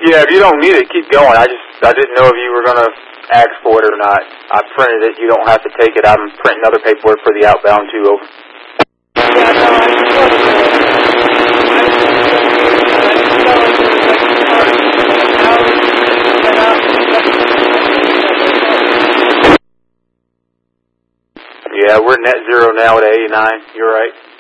Yeah, if you don't need it, keep going. I didn't know if you were going to ask for it or not. I printed it. You don't have to take it. I'm printing other paperwork for the outbound too. Over. Yeah, no, I just wasn't Yeah, we're net zero now at 89. You're right.